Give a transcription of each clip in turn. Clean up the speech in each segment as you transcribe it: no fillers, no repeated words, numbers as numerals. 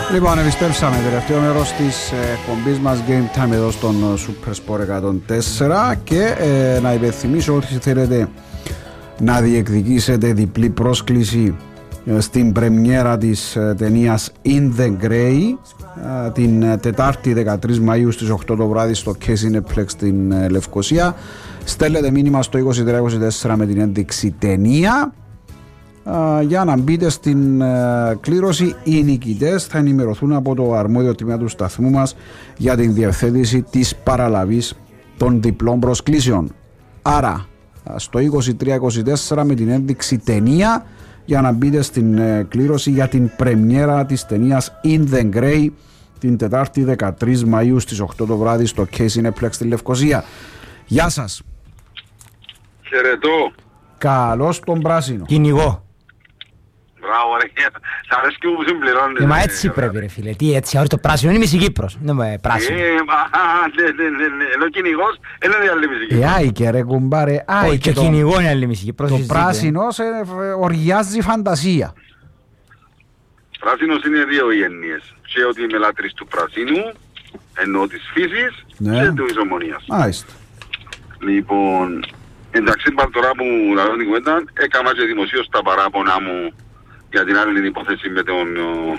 Λοιπόν, επιστρέψαμε τελευταίο μέρος της εκπομπής μας Game Time εδώ στον Super Sport 104 και να υπενθυμίσω ότι θέλετε να διεκδικήσετε διπλή πρόσκληση στην πρεμιέρα της ταινίας In the Grey την Τετάρτη 13 Μαΐου στις 8 το βράδυ στο Cineplex στην Λευκοσία. Στέλνετε μήνυμα στο 2324 με την ένδειξη ταινία για να μπείτε στην κλήρωση. Οι νικητές θα ενημερωθούν από το αρμόδιο τμήμα του σταθμού μας για την διευθέτηση της παραλαβής των διπλών προσκλήσεων. Άρα στο 2324 με την ένδειξη ταινία για να μπείτε στην κλήρωση για την πρεμιέρα της ταινίας In the Grey την Τετάρτη 13 Μαΐου στις 8 το βράδυ στο Cineplex στη Λευκοσία. Γεια σας. Χαιρετώ. Καλώς τον πράσινο. Κυνηγό. Μπράβο ρε, σ' αρέσει και που συμπληρώνεις. Μα έτσι πρέπει ρε φίλε, τι έτσι, ahora το πράσινο είναι μισή Κύπρος, δεν είναι πράσινο. Ναι, ενώ κυνηγός είναι η άλλη μισή Κύπρος. Άικε ρε κουμπάρε, Όχι και κυνηγό είναι άλλη μισή Κύπρος. το πράσινος οργιάζει φαντασία. Πράσινος είναι δύο οι έννοιες. Και ότι είμαι λάτρης του πρασίνου, ενώ της φύσης και της ομονίας. Μάλιστα. Λοιπόν, εντάξει πάρ' τώρα που λαλώ την κουβέντα, έκανα και δημοσίως τα παράπονα μου για την άλλη υπόθεση με τον...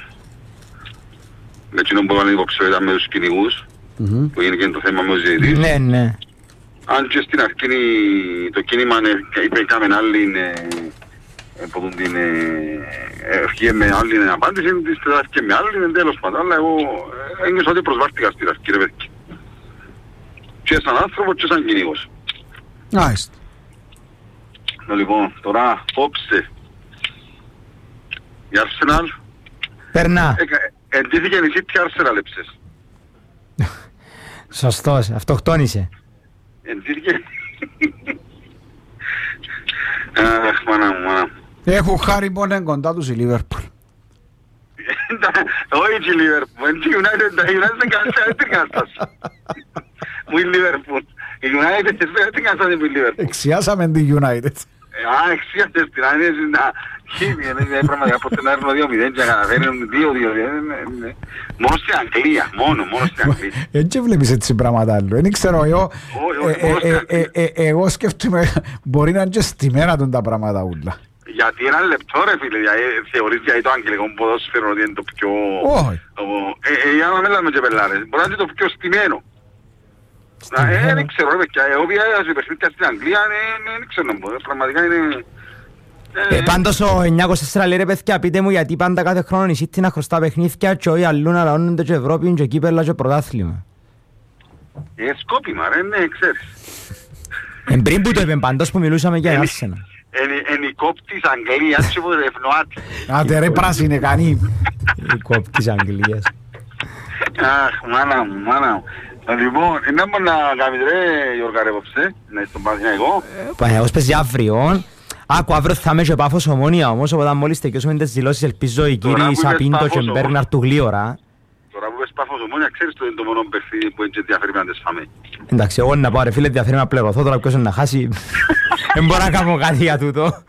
με εκείνον που έβαλε υποψηφιότητα με τους κυνηγούς, που είναι και το θέμα με τους διαιτητής. Ναι, ναι. Αν και στην αρχή το κίνημα είπε κάμεν άλλη από την ευχή με άλλη απάντηση, της ευχή με άλλη είναι τέλος πάντων, αλλά εγώ ένιωσα ότι προσβάστηκα στην αρχή ρε παιδιά. Και σαν άνθρωπο και σαν κυνηγός. Μάλιστα. Λοιπόν, τώρα όψε η Arsenal Περνά. εντύθηκε η City Arsenal έψες. Σωστός, αυτοκτόνησε. Εντύθηκε... Αχ, μάνα μου, μάνα μου. Έχουν χάρη πόνε κοντά τους η Liverpool. Όχι η Liverpool, η United δεν κάνει την κατάσταση. Μου η Liverpool. Η United δεν την κατάσταση μου η Liverpool. Εξιάσαμε την United. Εξιάσες την άνεση να χύνει, πραγματικά πως να έρθουν 2-0 και να καταφέρουν 2-2. Μόνο στην Αγγλία, μόνο στην Αγγλία. Έτσι βλέπεις έτσι πράγματα άλλο. Δεν ξέρω εγώ σκέφτομαι μπορεί να είναι και στη μέρα των τα πράγματα ούλα. Γιατί ένα λεπτό ρε φίλε, θεωρείς γιατί το αγγλικό ποδόσφαιρο ότι είναι το πιο... Όχι. Για να μην λέμε και πελάρες, μπορεί να είναι το πιο στημένο. Δεν ξέρω ρε παιδιά, εγώ πια σε παιχνίδια στην Αγγλία, δεν ξέρω να πω, πραγματικά είναι... Πάντως ο 924 λέει ρε παιδιά, πείτε μου γιατί πάντα κάθε χρόνο η City να χρωστά παιχνίδια και όλοι αλλού να λαώνονται και Ευρώπη και κύπελλα και πρωτάθλημα. Σκόπιμα ρε, ναι, ξέρεις. Πριν που το είπε πάντως που μιλούσαμε για Arsenal. Εν η κόπ της Αγγλίας και που ρευνοάτη. Άντε ρε πράσινε κανεί. Η κόπ της Αγγλίας. Αχ, μάνα μου. Λοιπόν, είναι μόνο να κάνεις ρε Γιώργα ρε πόψε, να είσαι τον Παναθηναϊκό. Παναθηναϊκός παίζει αύριο. Άκου, αύριο θα είμαι και Πάφος Ομόνια όμως, οπότε μόλις τελειώσουμε τις δηλώσεις ελπίζω οι κύριοι Σαπίντο και Μπέρναρ του γλίωρα. Τώρα που πες Πάφος Ομόνια, ξέρεις το είναι το μόνο παιχνίδι που είναι και ενδιαφέρει να τις φάμε. Εντάξει, εγώ να πάω ρε φίλε, ενδιαφέρει να πληρωθώ, τώρα ποιος είναι να χάσει. Δεν μπορώ να κάνω κάτι για τούτο.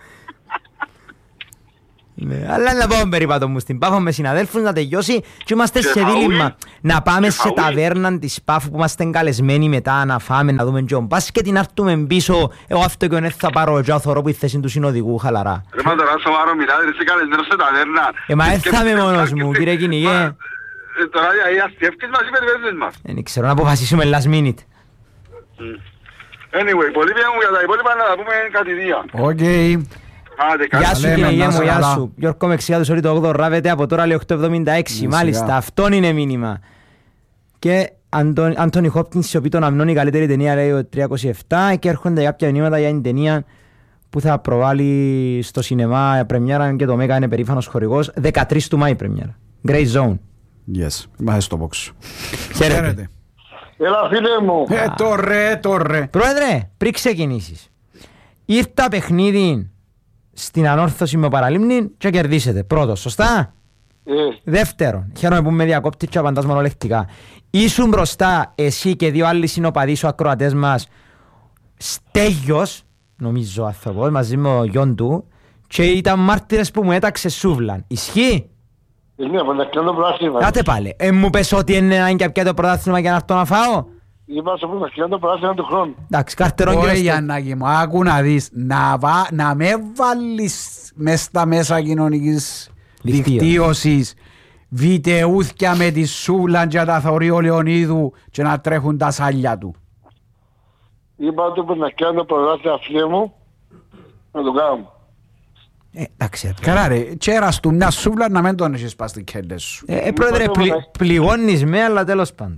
Αλλά να πάω περίπατο μου στην Πάφο με συναδέλφους να τελειώσει και είμαστε σε δίλημμα να πάμε σε ταβέρνα της Πάφου που είμαστε καλεσμένοι μετά να φάμε, να δούμε και μπάσκετ και να έρθουμε πίσω. Εγώ αυτό και δεν θα πάρω και θωρώ που η θέση του συνοδηγού χαλαρά. Ρε μα τώρα σοβαρό μιλάτε, είσαι καλεσμένος σε ταβέρνα. Μα έθαμε μόνος μου κύριε κυνηγέ. Τώρα οι αστιεύκες μας ή περιπέζες μας. Δεν ξέρω να αποφασίσουμε last minute. Anyway, πολύ πια μου για τα υπόλοιπα να τα πούμε κατηδία. Οκ. Γεια σου κυνηγέ μου, γεια σου. Γιώργο Μεξιάδος, όλη το 8 ράβεται από τώρα λέει 8.76. Μάλιστα, αυτόν είναι μήνυμα. Και Αντώνι Χόπκινς σιωπή των αμνών η καλύτερη ταινία λέει ο 327 και έρχονται κάποια μηνύματα για την ταινία που θα προβάλλει στο σινεμά πρεμιέρα και το Μέγα είναι περήφανος χορηγός 13 του Μάη πρεμιέρα. Grey Zone. Yes, είμαστε στο box. Χαίρετε. Έλα φίλε μου. Τώρα. Πρόεδρε, πριν ξεκινήσεις, ήρθα παιχνίδι στην ανόρθωση με παραλίμνη και κερδίσετε. Πρώτος, σωστά. Δεύτερον, χαίρομαι που με διακόπτεις και απαντάς μονολεκτικά. Ήσουν μπροστά εσύ και δύο άλλοι συνοπαδοί σου ακροατές μας, Στέγιος, νομίζω άνθρωπος, μαζί με ο γιον του, και ήταν μάρτυρες που μου έταξε σούβλαν. Ισχύει? Ναι, πρωταθλητή το πράσινο. Άτε πάλι. Μου πες ότι είναι ανάγκη πια το πρωτάθλημα για να έρθω να φάω. Είπα στο πρωταθλητή το πράσινο του χρόνου. Εντάξει, καρτερόν και όχι Γιαννάκη μου, άκου να δεις, να με βάλεις μες στα μέσα κοινωνικής δικτύωσης βιτεούθκια με τη σούβλα και τα θωρείο Λεωνίδου και να τρέχουν τα σάλια του. Είπα του πρωταθλητή το πρωτάθλημα φίλε μου, να το κάνω. Εντάξει. Καλά ρε, τσέρας του μια σούβλα να μην τον έχεις πας στις κέντες σου. Πρόεδρε, πληγώνεις με, αλλά τέλος πάντων.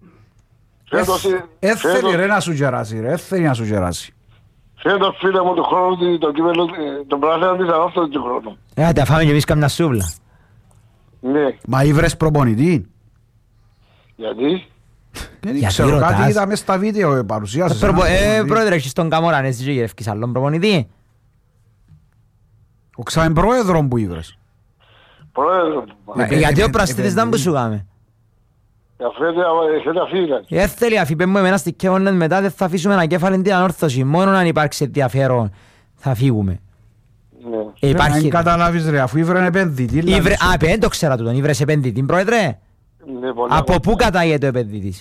Έθελει ρε να σου γεράσει ρε, έθελει να σου γεράσει. Φέτος φίλε μου του χρόνου, το πράσινο της ανώστος του χρόνου. Τα φάμε και εμείς καμιά σούβλα. Ναι. Μα ήβρες προπονητή. Γιατί? Δεν ξέρω, κάτι είδα μες στα βίντεο παρουσίασες. Πρόεδρε, έχεις τον Καμόραν, εσύ και γεύκεις άλλον προπονητή. Ο ξαεμπρόεδρον που ήβρες. Πρόεδρο. Γιατί ο πραστήτης δεν που σου κάμε. Θέλει αφήγα. Θέλει αφήπε μου εμένα στη Κέβονες μετά δεν θα αφήσουμε ένα κέφαλο την ανόρθωση. Μόνο αν υπάρξει ενδιαφέρον θα φύγουμε. Αν καταλάβεις ρε, αφού ήβραν επενδυτή. Δεν το ξέρα τούτον, ήβρες επενδυτή πρόεδρε. Από πού κατάγεται ο επενδυτής?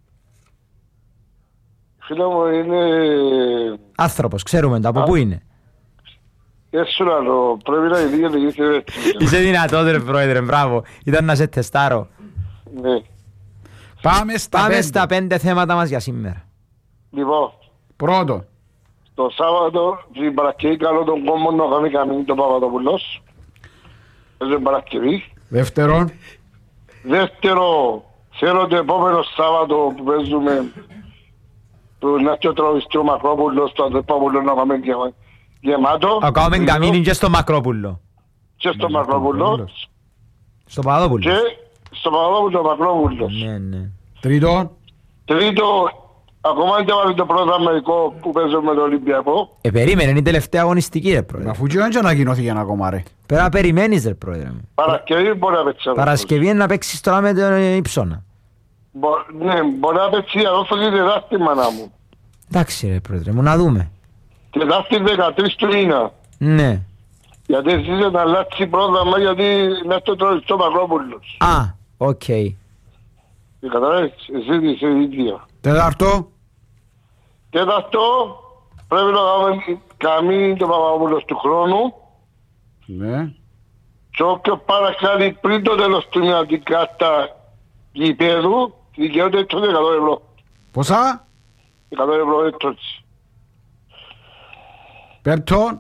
Φίλε μου είναι... Άνθρωπος, ξέρουμε το, από πού είναι. Έτσι λέω, πρέπει να είναι Είσαι δυνατός ρε πρόεδρε, μπράβο. Ήταν να σε τεστάρω. Ναι. Πάμε στα 5 θέματα μας για σήμερα. Λοιπόν, πρώτο. το Σάββατο την Παρασκευή καλό τον κόμμο να κάνει καμίνη τον Παπαδοπουλός. Παίζουν Παρασκευή. Δεύτερον. Δεύτερο, θέλω το επόμενο Σάββατο που παίζουμε του να και ο τραγουδιστή ο Μακρόπουλος, το Αντρεπαπουλό να πάμε γεμάτο. Να κάνουμε καμίνη και στο Μακρόπουλο. Και στο Μακρόπουλο. Στο Παπαδόπουλο. Και στο Παπαδόπουλο Μακρόπουλος. Ναι. Τρίτο. Τρίτο, ακόμα δεν βάλει το πρόγραμμα που παίζω με το Ολυμπιακό. Περίμενε, είναι η τελευταία αγωνιστική ρε πρόεδρε. Αφού και δεν ανακοινώθηκε ακόμα ρε. Πέρα να περιμένεις ρε πρόεδρε. Παρασκευή μπορεί να παίξει. Παρασκευή είναι να παίξεις τώρα με τον Υψώνα. Ναι, μπορεί να παίξει ανώθωση Τετάρτη μάνα μου. Εντάξει ρε πρόεδρε μου, να δούμε. Τετάρτη 13 του μήνα. Ναι. Γιατί εσείς να αλλάξει πρόγραμμα γιατί είναι το τραγουδιστό Μακρόπουλος. Α, οκ. Καταλάβεις, εσύ είσαι ίδια. Τέταρτο. Τέταρτο, πρέπει να κάνουμε καμίνη το Παπαδόπουλος του χρόνου. Ναι. Και όποιος παρακάνει πριν το τέλος του μήνα την κάρτα γηπέδου, δικαιούται το 100 ευρώ. Πόσα? 100 ευρώ έτσι. Πέμπτον.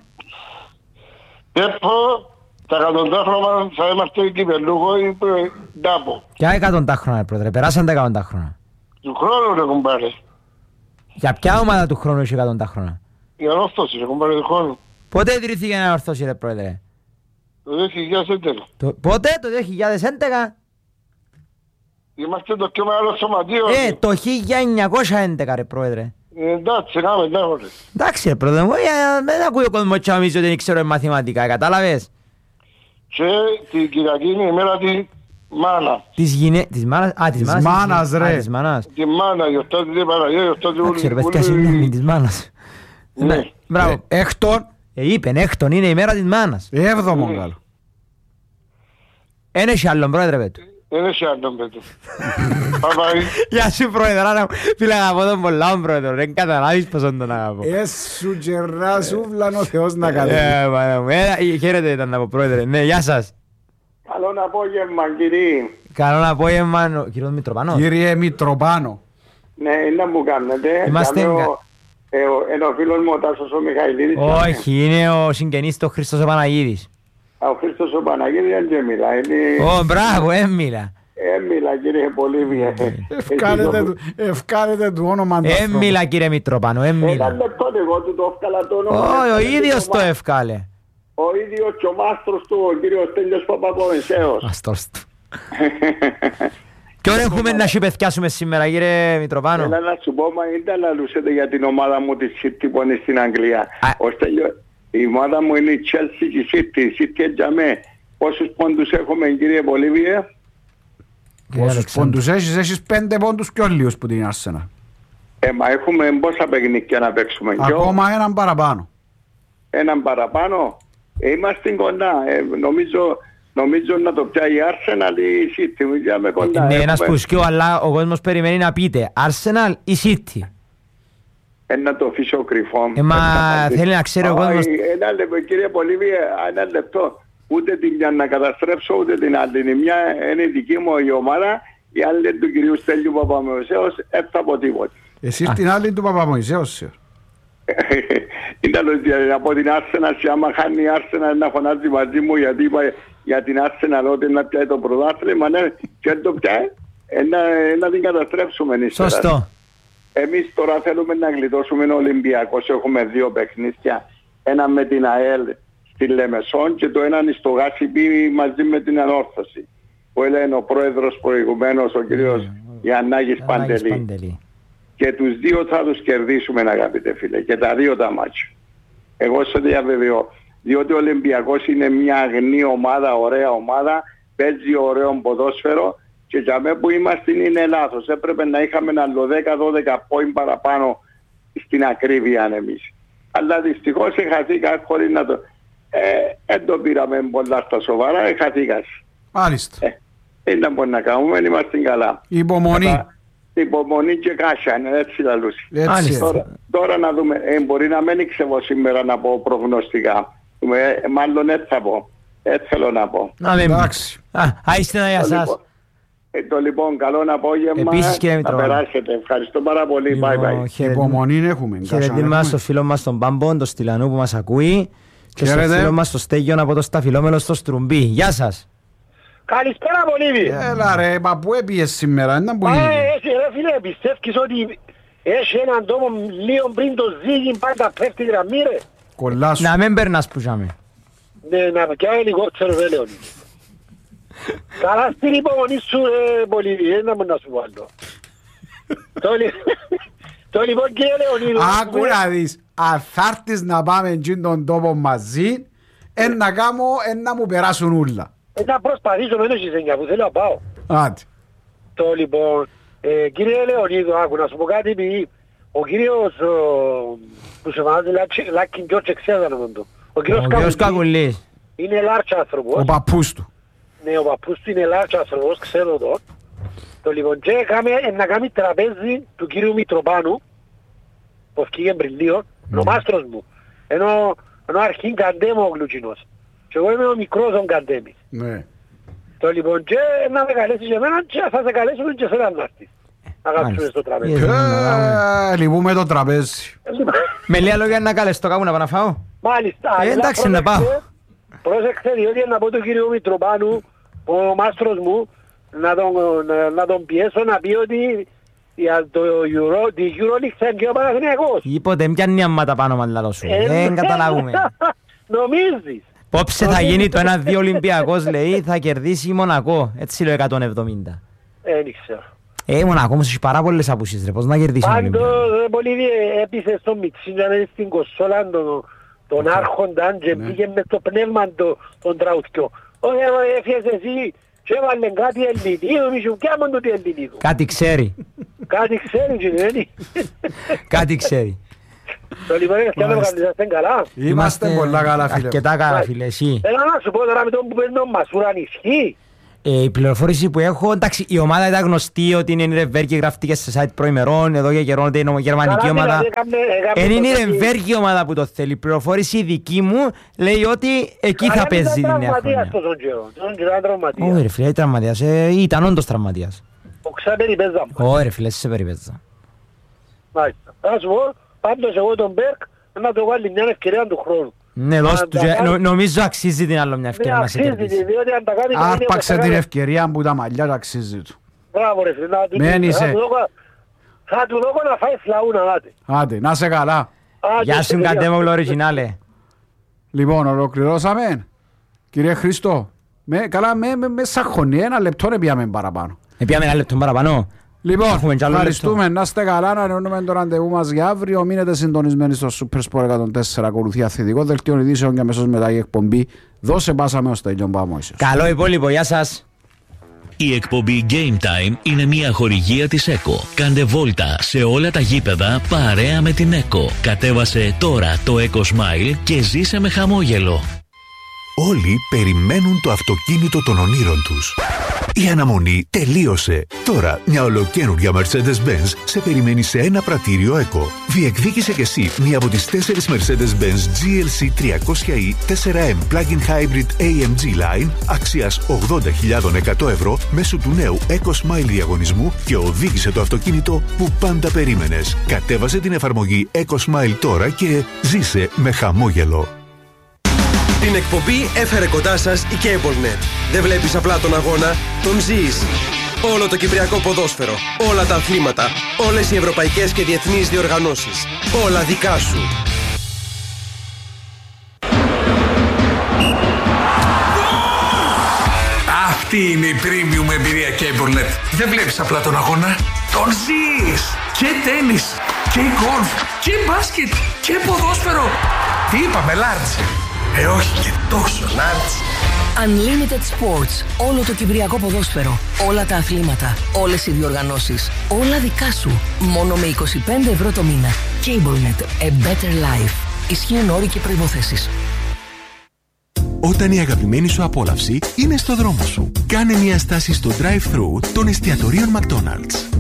Πέπω, τα εκατοντάχρονα θα είμαστε κυπελούχο ή ντάπο. Ποια εκατοντάχρονα πρόεδρε, περάσαν τα εκατοντάχρονα. Του χρόνου ρε κουμπάρε. Για ποια ομάδα του χρόνου έχει εκατοντάχρονα? Η ανόρθωση ρε κουμπάρε του χρόνου. Πότε ιδρύθηκε η ανόρθωση ρε πρόεδρε? Το 2011. Πότε, το 2011? Είμαστε το πιο μεγάλο σωματείο. Το 1911 ρε πρόεδρε. Εντάξει, κάμε, εντάξει. Εντάξει ρε πρόεδρε μου, δεν ακούει ο κόσμος και νομίζει ότι δεν ξέρω μαθηματικά, κατάλαβες? Και την Κυριακή είναι η μέρα της μάνα. Της μάνας, της μάνας ρε. Της μάνα, γιορτάζει την Παναγία, γιορτάζει όλη. Εντάξει ρε παιδιά, σημαίνει της μάνας. Ναι. Μπράβο. Έκτον. Είπεν, έκτον είναι η μέρα της μάνας. Έβδομον καλό. Εν έχει άλλον πρόεδρε πέτου. Δεν έχει άλλον πέτου. Παπάει. Γεια σου πρόεδρε, φίλε αγαπώ τον πολλά πρόεδρε, δεν καταλάβεις πόσο τον αγαπώ. Έσου γερά σου βλάνο Θεός να καλεί. Χαίρετε ήταν από πρόεδρε, ναι, γεια σας. Καλό απόγευμα κύριε. Καλό απόγευμα, κύριο Μητροπάνο. Κύριε Μητροπάνο. Ναι, είναι να μου κάνετε. Είμαστε είναι ο φίλος μου ο Τάσος ο Μιχαηλίδης. Όχι, είναι ο συγγενής του Χριστός ο Παναγίδης. Ο Χριστός ο Παναγίδης δεν μιλά. Μπράβο, έμιλα. Έμιλα κύριε Πολύβια. Ευκάλετε του όνομα του. Έμιλα κύριε Μητροπάνο, έμιλα. Ήταν λεπτό εγώ του το ευκάλα το όνομα. Ο ίδιος το ευκάλε. Ο ίδιος και ο μάστρος του, ο κύριος Τέλειος Παπακομεσαίος. Μάστρος του. Ποιον έχουμε να συμπαιθιάσουμε σήμερα κύριε Μητροπάνο? Έλα να σου πω, μα ήταν να λούσετε για την ομάδα μου της City που είναι στην Αγγλία. Η ομάδα μου είναι η Chelsea και η City. Η City για πόσους πόντους έχουμε κύριε Πολύβια? Πόσους πόντους έχεις 5 πόντους και όλους που την Arsenal. Μα έχουμε πόσα παιχνίδια να παίξουμε. Ακόμα έναν παραπάνω. Έναν παραπάνω. Είμαστε κοντά. Νομίζω νομίζω να το πιάει η Arsenal ή η City. Είναι ένας πουσκιό, αλλά ο κόσμος περιμένει να πείτε Arsenal ή City. Να το αφήσω κρυφό. Μα θέλει να ξέρει ο κόσμος. Ένα λεπτό, κύριε Πολύβη, ένα λεπτό. Ούτε την μια να καταστρέψω, ούτε την άλλη. Η μια είναι η δική μου η ομάδα, η άλλη είναι του κυρίου Στέλιου Παπαμωυσέως, θα πω τίποτα. Εσύ την άλλη του Παπαμωυσέως. Ήταν ότι από την Arsenal, και άμα χάνει η Arsenal να φωνάζει μαζί μου, γιατί είπα για την Arsenal ότι να πιάει το πρωτάθλημα, ναι, και αν το πιάει, να την καταστρέψουμε. Σωστό. Εμείς τώρα θέλουμε να γλιτώσουμε Ολυμπιακός. Έχουμε 2 παιχνίδια. Ένα με την ΑΕΛ στη Λεμεσόν και το ένα στο Γάσιμπι μαζί με την Ανόρθωση. Που έλεγε ο πρόεδρος προηγουμένως, ο κύριος Γιαννάκης Παντελή. Και τους 2 θα τους κερδίσουμε, αγαπητέ φίλε. Και τα 2 τα μάτια. Εγώ σε διαβεβαιώ. Διότι ο Ολυμπιακός είναι μια αγνή ομάδα, ωραία ομάδα. Παίζει ωραίο ποδόσφαιρο. Και για μένα που είμαστε είναι λάθος. Έπρεπε να είχαμε ένα 10-12 πόιν παραπάνω στην ακρίβεια εμείς. Αλλά δυστυχώς χαθήκα χωρίς να το... δεν το πήραμε πολλά στα σοβαρά, χαθήκα. Μάλιστα. Δεν μπορεί να κάνουμε, είμαστε καλά. Υπομονή. Υπομονή και κάσια, έτσι λαλούσει. Τώρα να δούμε, μπορεί να μην ξέρω σήμερα να πω προγνωστικά. Μάλλον έτσι θα πω. Έτσι θέλω να πω. Εντάξει. Άιστε να για σας. Το λοιπόν, καλό απόγευμα. Επίσης, κύριε Μητροπάνο. Να περάσετε. Ευχαριστώ πάρα πολύ. Bye bye. Υπομονή έχουμε. Χαιρετήρμα στο φίλο μας τον Μπάμπον, τον Στυλανού που μας ακούει. Και στο φίλο μας τον Στέγιον από το Σταφυλόμελο στο Στρουμπί. Γεια σας. Καλησπέρα Πολύβη. Έλα ρε, μα πού έπιες σήμερα, ήταν που είναι. Ρε φίλε, πιστεύεις ότι έχει έναν τόπο λίγο πριν το Ζήγιν πάντα πέφτει γραμμή ρε. Κολλάσου. Να μην περνάς που ζάμε. Ναι, να πιάει ελικόπτερο ρε Λεωνί. Καλά στην υπομονή σου Πολύβη, να μου να σου βάλω. Το λοιπόν κύριε Λεωνίδου. Άκου να δεις, αν θα έρθεις να πάμε εκεί τον τόπο μαζί, να μου περάσουν ούλα. Να προσπαθήσω με το Σιζένια που θέλω να πάω. Άντε. Το λοιπόν, κύριε Λεωνίδου, άκου να σου πω κάτι επειδή ο κύριος που σε φανάζει Λάκιν Γιώργη εξέδανε με το. Ο κύριος Κακουλής είναι λάρτς άνθρωπος. Ο παππούς του. Ναι, ο παππούς του είναι λάρτς άνθρωπος, ξέρω το. Το λοιπόν και να κάνει τραπέζι του κύριου Μητροπάνου που ευκήγε πριν λίγο, ο μάστρος μου. Ενώ αρχήν Καντέμο ο Γλουτσινός. Και εγώ είμαι ο μικρός ο Καντέμις. Ναι. Το λοιπόν και να με καλέσεις για μένα και θα σε καλέσουμε και σε να έρθεις. Να κάτσουμε στο τραπέζι. Λυπούμε το τραπέζι. Με λίγα λόγια να καλέστο κάπου να πάω να φάω. Μάλιστα. Εντάξει να πάω. Πρόσεξε διότι να πω του κύριου Μητροπάνου, ο μάστρος μου, να τον πιέσω να πει ότι για το τη EuroLeague θα είναι και ο Παναθηναϊκός. Είπατε μοιάνει αμάτα πάνω μάλλον σου. Δεν καταλάβουμε. Νομίζεις. Πόψε θα γίνει το 1-2 Ολυμπιακός λέει, θα κερδίσει η Μονακό. Έτσι λέω 170. Δεν ξέρω. Μονακό όμως έχει πάρα πολλές απουσίες ρε, πώς να κερδίσει ο Ολυμπιακός. Πάντως πολύ έπεισε στο Μιτσίνιαν στην κοσόλα τον άρχονταν και πήγε με το πνεύμα των τραουτιών. Όχι έφυγες εσύ και έβαλε κάτι ελληνίδιο, μη σου πιάμουν το τι ελληνίδιο. Κάτι ξέρει. Κάτι ξέρει και δεν είναι. Κάτι ξέρει. Το λοιπόν είναι φτιάχνω είστε καλά. Είμαστε πολλά καλά φίλε. Αρκετά καλά φίλε, εσύ. Έλα να σου πω τώρα με τον που παίρνει ο Μασούρα ανισχύει. Η πληροφόρηση που έχω, εντάξει, η ομάδα ήταν γνωστή ότι είναι η Ρεμβέργη, γράφτηκε σε site προημερών, εδώ για καιρό ότι είναι η γερμανική ομάδα. Εν είναι η Ρεμβέργη ομάδα που το θέλει. Η πληροφόρηση δική μου λέει ότι εκεί θα παίζει την νέα χρονιά. Όχι ρε φίλε, τραυματίας, ήταν όντως τραυματίας. Όχι ρε φίλε, σε περιπέζα. Μάλιστα. Θα σου πω, πάντως εγώ τον Μπέρκ να το βάλει μια ευκαιρία του χρόνου. Ναι, νομίζω αξίζει την άλλο μια ευκαιρία να σε κερδίσει. Άρπαξε την ευκαιρία που τα μαλλιά αξίζει του. Μπράβο ρε φίλε, θα του δώκω να φάει φλαούνα, άντε. Άντε, να σε καλά. Γεια σου Καντέμογλου οριγινάλε. Λοιπόν, ολοκληρώσαμε. Κύριε Χρήστο, καλά με σαχωνεί, 1 λεπτό να πιάμε παραπάνω. Πιάμε 1 λεπτό παραπάνω. Λοιπόν, ευχαριστούμε. Να είστε καλά, να ενώνουμε το ραντεβού μας για αύριο. Μείνετε συντονισμένοι στο Super Sport 104. Ακολουθεί αθλητικό δελτίο ειδήσεων και αμέσως μετά η εκπομπή. Δώσε πάσα με ο Στέλιον Παμωυσέως. Καλό υπόλοιπο, γεια σας. Η εκπομπή Game Time είναι μια χορηγία της ΕΚΟ. Κάντε βόλτα σε όλα τα γήπεδα παρέα με την ΕΚΟ. Κατέβασε τώρα το ΕΚΟ Smile και ζήσε με χαμόγελο. Όλοι περιμένουν το αυτοκίνητο των ονείρων τους. Η αναμονή τελείωσε. Τώρα μια ολοκαίνουργια Mercedes-Benz σε περιμένει σε ένα πρατήριο ECO. Διεκδίκησε κι εσύ μία από τις 4 Mercedes-Benz GLC 300e 4M Plug-in Hybrid AMG Line αξίας 80.100 ευρώ μέσω του νέου Eco Smile διαγωνισμού και οδήγησε το αυτοκίνητο που πάντα περίμενες. Κατέβασε την εφαρμογή Eco Smile τώρα και ζήσε με χαμόγελο. Την εκπομπή έφερε κοντά σας η CableNet. Δεν βλέπεις απλά τον αγώνα, τον ζεις. Όλο το κυπριακό ποδόσφαιρο, όλα τα αθλήματα, όλες οι ευρωπαϊκές και διεθνείς διοργανώσεις. Όλα δικά σου. Αυτή είναι η premium εμπειρία CableNet. Δεν βλέπεις απλά τον αγώνα, τον ζεις. Και τένις, και γκολφ, και μπάσκετ, και ποδόσφαιρο. Τι είπαμε, large? Όχι και τόσο large. Unlimited Sports. Όλο το κυπριακό ποδόσφαιρο. Όλα τα αθλήματα. Όλες οι διοργανώσεις. Όλα δικά σου. Μόνο με 25 ευρώ το μήνα. CableNet. A better life. Ισχύουν όροι και προϋποθέσεις. Όταν η αγαπημένη σου απόλαυση είναι στο δρόμο σου, κάνε μια στάση στο drive-thru των εστιατορίων McDonald's.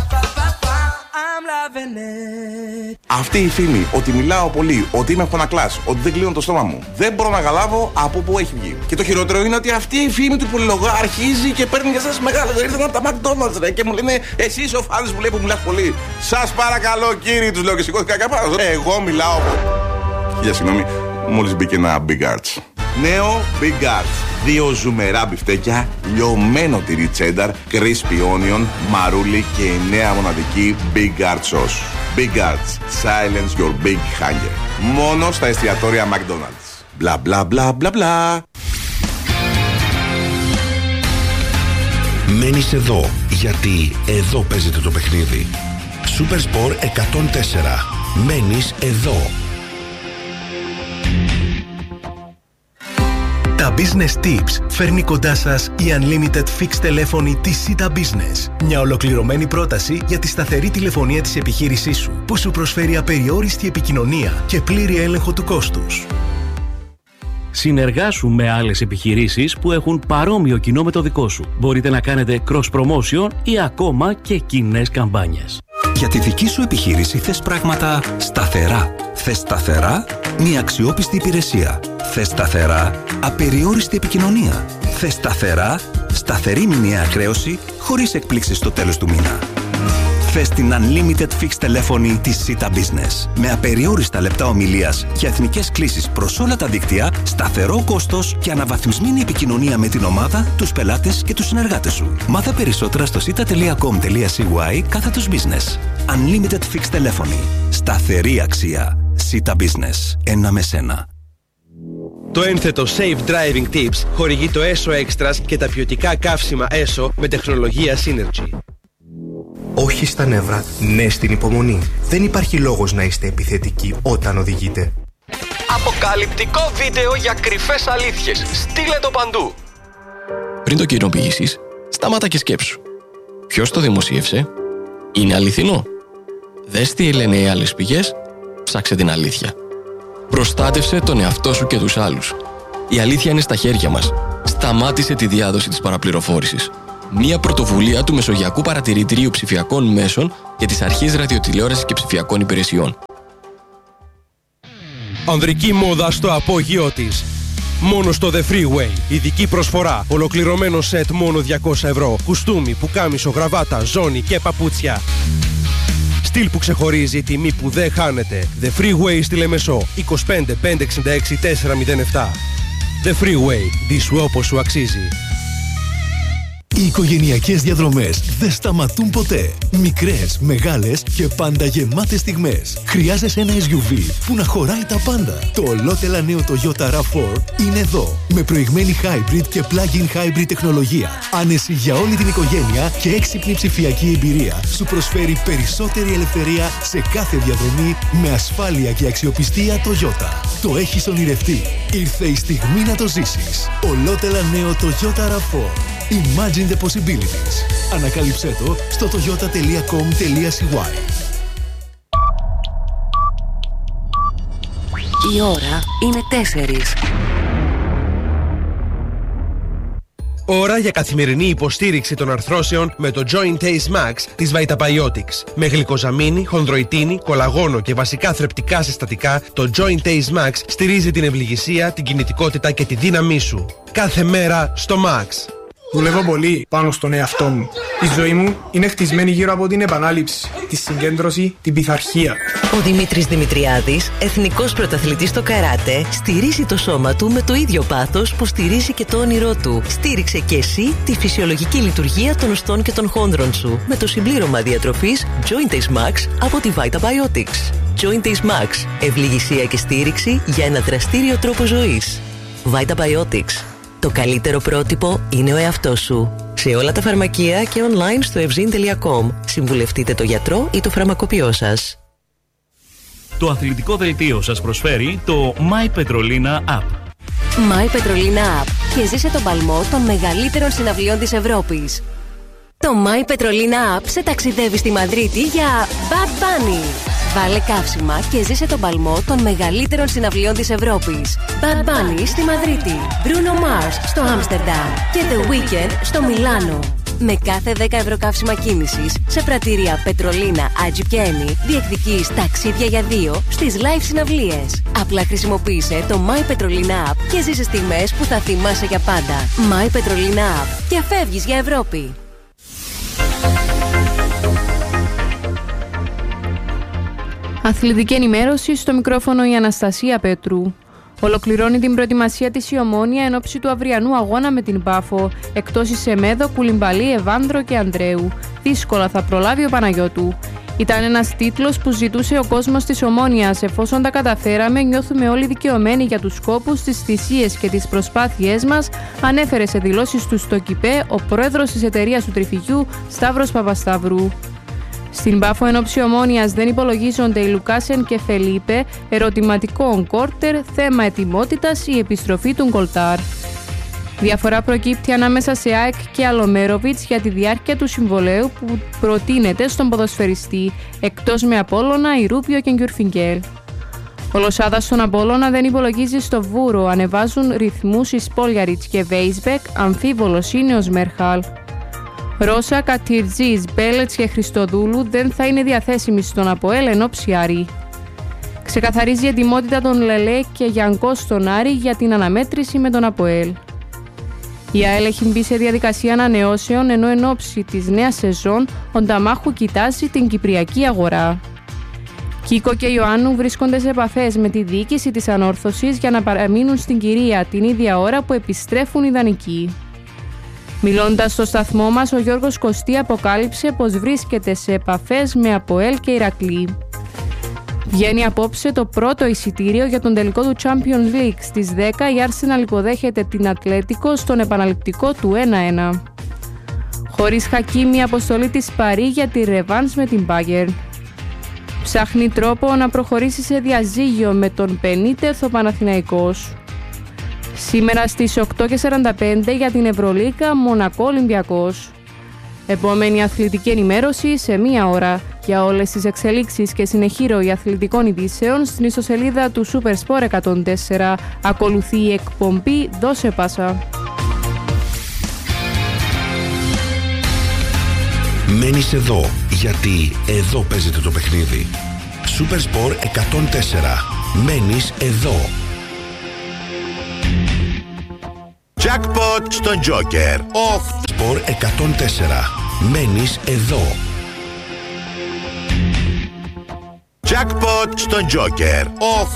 Αυτή η φήμη ότι μιλάω πολύ, ότι είμαι φωνακλάς, ότι δεν κλείνω το στόμα μου, δεν μπορώ να καταλάβω από πού έχει βγει. Και το χειρότερο είναι ότι αυτή η φήμη του πολυλογά αρχίζει και παίρνει για σας μεγάλα. Ήρθαν από τα McDonald's ρε, και μου λένε εσείς ο φάνης που λέει που μιλάς πολύ. Σας παρακαλώ κύριοι, τους λέω και σηκώθηκα κάπου. Εγώ μιλάω. Για συγγνώμη, μόλις μπήκε ένα Big Arts. Νέο Big Arts. 2 ζουμερά μπιφτέκια, λιωμένο τυρί τσένταρ, crispy onion, μαρούλι και η νέα μοναδική Big Arts sauce. Big Arts. Silence your big hunger. Μόνο στα εστιατόρια McDonald's. Μπλα μπλα μπλα μπλα μπλα. Μένεις εδώ, γιατί εδώ παίζεται το παιχνίδι. Super Sport 104. Μένεις εδώ. Τα Business Tips φέρνει κοντά σας η Unlimited Fixed τηλέφωνη της Sita Business. Μια ολοκληρωμένη πρόταση για τη σταθερή τηλεφωνία της επιχείρησής σου, που σου προσφέρει απεριόριστη επικοινωνία και πλήρη έλεγχο του κόστους. Συνεργάσου με άλλες επιχειρήσεις που έχουν παρόμοιο κοινό με το δικό σου. Μπορείτε να κάνετε cross-promotion ή ακόμα και κοινές καμπάνιες. Για τη δική σου επιχείρηση θες πράγματα σταθερά. Θες σταθερά μια αξιόπιστη υπηρεσία. Θες σταθερά απεριόριστη επικοινωνία. Θες σταθερά σταθερή μηνιαία χρέωση χωρίς εκπλήξεις στο τέλος του μήνα. Θες την Unlimited Fixed τηλέφωνη της Sita Business. Με απεριόριστα λεπτά ομιλίας και εθνικές κλήσεις προς όλα τα δίκτυα, σταθερό κόστος και αναβαθμισμένη επικοινωνία με την ομάδα, τους πελάτες και τους συνεργάτες σου. Μάθε περισσότερα στο sita.com.cy/business. Unlimited Fixed τηλέφωνη. Σταθερή αξία. Sita Business. Ένα με σένα. Το ένθετο Safe Driving Tips χορηγεί το ESO Extras και τα ποιοτικά καύσιμα ESO με τεχνολογία Synergy. Όχι στα νεύρα, ναι στην υπομονή. Δεν υπάρχει λόγος να είστε επιθετικοί όταν οδηγείτε. Αποκαλυπτικό βίντεο για κρυφές αλήθειες. Στείλε το παντού. Πριν το κοινοποιήσεις, σταμάτα και σκέψου. Ποιος το δημοσίευσε? Είναι αληθινό? Δες τι λένε οι άλλες πηγές. Ψάξε την αλήθεια. Προστάτευσε τον εαυτό σου και τους άλλους. Η αλήθεια είναι στα χέρια μας. Σταμάτησε τη διάδοση της παραπληροφόρησης. Μια πρωτοβουλία του Μεσογειακού Παρατηρητηρίου Ψηφιακών Μέσων και της Αρχής Ραδιοτηλεόρασης και Ψηφιακών Υπηρεσιών. Ανδρική μόδα στο απόγειό της. Μόνο στο The Freeway. Ειδική προσφορά. Ολοκληρωμένο σετ μόνο 200 ευρώ. Κουστούμι, πουκάμισο, γραβάτα, ζώνη και παπούτσια. Στυλ που ξεχωρίζει, τιμή που δεν χάνεται. The Freeway στη Λεμεσό. 25 566 407. The Freeway. Δίσου όπως σου αξίζει. Οι οικογενειακές διαδρομές δεν σταματούν ποτέ. Μικρές, μεγάλες και πάντα γεμάτες στιγμές. Χρειάζεσαι ένα SUV που να χωράει τα πάντα. Το ολότελα νέο Toyota RAV4 είναι εδώ. Με προηγμένη hybrid και plug-in hybrid τεχνολογία. Άνεση για όλη την οικογένεια και έξυπνη ψηφιακή εμπειρία. Σου προσφέρει περισσότερη ελευθερία σε κάθε διαδρομή με ασφάλεια και αξιοπιστία Toyota. Το έχεις ονειρευτεί. Ήρθε η στιγμή να το ζήσεις. Ολότελα νέο Toyota RAV4. Imagine the possibilities. Ανακάλυψέ το στο toyota.com.cy. Η ώρα είναι 4. Ώρα για καθημερινή υποστήριξη των αρθρώσεων με το Joint Ace Max της Vitabiotics. Με γλυκοζαμίνη, χονδροϊτίνη, κολαγόνο και βασικά θρεπτικά συστατικά, το Joint Ace Max στηρίζει την ευληγησία, την κινητικότητα και τη δύναμή σου. Κάθε μέρα στο Max. Δουλεύω πολύ πάνω στον εαυτό μου. Η ζωή μου είναι χτισμένη γύρω από την επανάληψη, τη συγκέντρωση, την πειθαρχία. Ο Δημήτρης Δημητριάδης, εθνικός πρωταθλητής στο καράτε, στηρίζει το σώμα του με το ίδιο πάθος που στηρίζει και το όνειρό του. Στήριξε και εσύ τη φυσιολογική λειτουργία των οστών και των χόνδρων σου με το συμπλήρωμα διατροφής Joint Ace Max από τη Vitabiotics. Joint Ace Max. Ευληγησία και στήριξη για ένα δραστήριο τρόπο ζωής. Vitabiotics. Το καλύτερο πρότυπο είναι ο εαυτός σου. Σε όλα τα φαρμακεία και online στο evzin.com. Συμβουλευτείτε το γιατρό ή το φαρμακοποιό σας. Το αθλητικό δελτίο σας προσφέρει το My Petrolina App. My Petrolina App και ζήσε τον παλμό των μεγαλύτερων συναυλιών της Ευρώπης. Το My Petrolina App σε ταξιδεύει στη Μαδρίτη για Bad Bunny. Βάλε καύσιμα και ζήσε τον παλμό των μεγαλύτερων συναυλιών της Ευρώπης. Bad Bunny στη Μαδρίτη, Bruno Mars στο Άμστερνταμ και The Weeknd στο Μιλάνο. Με κάθε 10 ευρώ καύσιμα κίνησης σε πρατήρια Πετρολίνα, Άτζι και Ένι διεκδικείς ταξίδια για 2 στις live συναυλίες. Απλά χρησιμοποίησε το My Petrolina App και ζήσε στιγμές που θα θυμάσαι για πάντα. My Petrolina App και φεύγεις για Ευρώπη. Αθλητική ενημέρωση, στο μικρόφωνο η Αναστασία Πέτρου. Ολοκληρώνει την προετοιμασία της η Ομόνοια εν ώψη του αυριανού αγώνα με την Πάφο. Εκτός η Σεμέδο, Κουλιμπαλή, Ευάνδρο και Ανδρέου. Δύσκολα θα προλάβει ο Παναγιώτου. Ήταν ένας τίτλος που ζητούσε ο κόσμος της Ομόνοιας. Εφόσον τα καταφέραμε, νιώθουμε όλοι δικαιωμένοι για τους σκόπους, τις θυσίες και τις προσπάθειές μας, ανέφερε σε δηλώσεις του στο ΚΙΠΕ ο πρόεδρος της εταιρείας του Τριφυγιού, Σταύρος Παπασταύρου. Στην Πάφο ενόψει Ομόνοιας δεν υπολογίζονται οι Λουκάσεν και Φελίπε, ερωτηματικό Κόρτερ, θέμα ετοιμότητας η επιστροφή του Γκολτάρ. Διαφορά προκύπτει ανάμεσα σε ΑΕΚ και Αλομέροβιτς για τη διάρκεια του συμβολαίου που προτείνεται στον ποδοσφαιριστή, εκτός με Απόλλωνα, Ιρούπιο και Γκιουρφιγκέλ. Ο Λοσάδας στον Απόλλωνα δεν υπολογίζει στο Βούρο, ανεβάζουν ρυθμούς οι Σπόλιαριτς και Βέισμπεκ, αμφίβολος είναι ο Σμερχάλ. Ρώσα, Κατιρτζής, Μπέλετς και Χριστοδούλου δεν θα είναι διαθέσιμοι στον ΑΠΟΕΛ ενόψει Άρη. Ξεκαθαρίζει η ετοιμότητα των Λελέ και Γιανκό στον Άρη για την αναμέτρηση με τον ΑΠΟΕΛ. Η ΑΕΛ έχει μπει σε διαδικασία ανανεώσεων, ενώ εν ώψη της νέας σεζόν ο Νταμάχου κοιτάζει την κυπριακή αγορά. Κίκο και Ιωάννου βρίσκονται σε επαφές με τη διοίκηση της Ανόρθωσης για να παραμείνουν στην Κυρία την ίδια ώρα που επιστρέφουν οι δανεικοί. Μιλώντας στο σταθμό μας, ο Γιώργος Κωστή αποκάλυψε πως βρίσκεται σε επαφές με ΑΠΟΕΛ και Ηρακλή. Βγαίνει απόψε το πρώτο εισιτήριο για τον τελικό του Champions League. Στις 10 η Arsenal υποδέχεται την Ατλέτικο στον επαναληπτικό του 1-1. Χωρίς Χακίμι, η αποστολή της Παρί για τη ρεβάνς με την Bayern. Ψάχνει τρόπο να προχωρήσει σε διαζύγιο με τον Πενίτεθ ο Παναθηναϊκός. Σήμερα στις 8:45 για την Ευρωλίγκα Μονακό Ολυμπιακός. Επόμενη αθλητική ενημέρωση σε 1 ώρα. Για όλες τις εξελίξεις και συνεχή ροή αθλητικών ειδήσεων στην ιστοσελίδα του Supersport 104. Ακολουθεί η εκπομπή «Δώσε πάσα». Μένεις εδώ, γιατί εδώ παίζεται το παιχνίδι. Supersport 104. Μένεις εδώ. Jackpot στο Joker. Sport 104. Μένεις εδώ. Jackpot στο Joker.